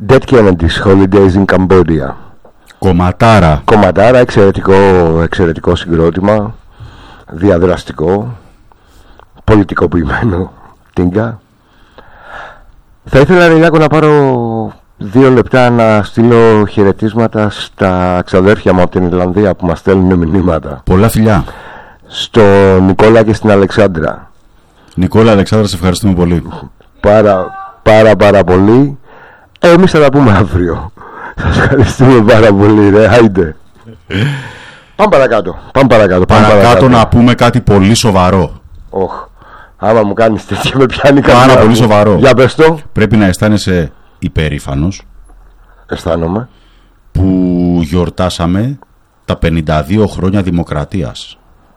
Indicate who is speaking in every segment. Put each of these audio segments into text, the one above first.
Speaker 1: Dead Kennedys, Holidays in Cambodia. Κομματάρα, εξαιρετικό συγκρότημα. Διαδραστικό, πολιτικοποιημένο τίγκα. Θα ήθελα, Ρελιάκο, να πάρω 2 λεπτά να στείλω χαιρετίσματα στα ξαδέρφια μου από την Ιρλανδία που μας στέλνουν μηνύματα.
Speaker 2: Πολλά φιλιά.
Speaker 1: Στον Νικόλα και στην Αλεξάνδρα.
Speaker 2: Νικόλα, Αλεξάνδρα, σε ευχαριστούμε πολύ.
Speaker 1: Πάρα πολύ. Εμείς θα τα πούμε αύριο. Σας ευχαριστούμε πάρα πολύ, ρε. Άιντε. Πάμε παρακάτω.
Speaker 2: Παρακάτω να πούμε κάτι πολύ σοβαρό.
Speaker 1: Άμα μου κάνεις τέτοια με πιάνει
Speaker 2: πάρα πολύ σοβαρό.
Speaker 1: Για πες το.
Speaker 2: Πρέπει να αισθάνεσαι υπερήφανος.
Speaker 1: Αισθάνομαι.
Speaker 2: Που γιορτάσαμε τα 52 χρόνια δημοκρατίας.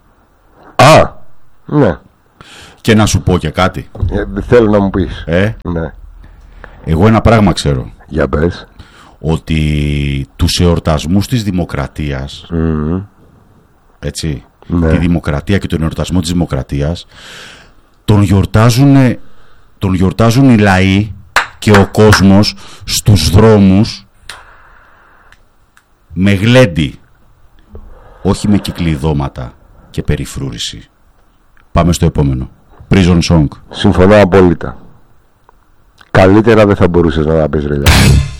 Speaker 1: Ναι.
Speaker 2: Και να σου πω και κάτι.
Speaker 1: Θέλω να μου πεις.
Speaker 2: Ναι. Εγώ ένα πράγμα ξέρω.
Speaker 1: Για πες.
Speaker 2: Ότι τους εορτασμούς της δημοκρατίας, έτσι,
Speaker 1: ναι,
Speaker 2: τη δημοκρατία και τον εορτασμό της δημοκρατίας τον γιορτάζουν οι λαοί και ο κόσμος στους δρόμους με γλέντι, όχι με κυκλειδώματα και περιφρούρηση. Πάμε στο επόμενο. Prison Song.
Speaker 1: Συμφωνώ απόλυτα. Καλύτερα δεν θα μπορούσες να τα πεις, ρε.